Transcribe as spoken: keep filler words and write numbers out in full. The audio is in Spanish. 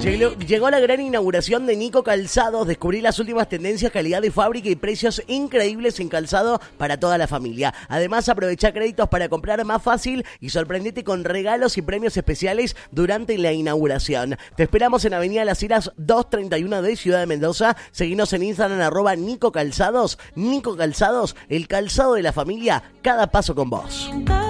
Llegó, llegó la gran inauguración de Nico Calzados. Descubrí las últimas tendencias, calidad de fábrica y precios increíbles en calzado para toda la familia. Además, aprovecha créditos para comprar más fácil y sorprendete con regalos y premios especiales durante la inauguración. Te esperamos en Avenida Las Heras doscientos treinta y uno de Ciudad de Mendoza. Seguinos en Instagram, arroba Nico Calzados. Nico Calzados, el calzado de la familia, cada paso con vos.